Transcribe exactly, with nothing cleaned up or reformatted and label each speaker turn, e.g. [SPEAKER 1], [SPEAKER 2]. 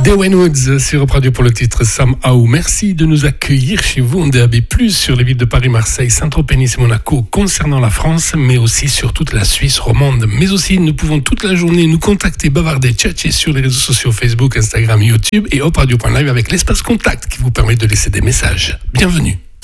[SPEAKER 1] Dwayne Woods sur Europe Radio pour le titre Somehow. Merci de nous accueillir chez vous en D A B plus, sur les villes de Paris, Marseille, Saint-Tropez, Nice et Monaco concernant la France, mais aussi sur toute la Suisse romande. Mais aussi, nous pouvons toute la journée nous contacter, bavarder, tchatcher sur les réseaux sociaux Facebook, Instagram, YouTube et Europe Radio point live avec l'espace contact qui vous permet de laisser des messages. Bienvenue.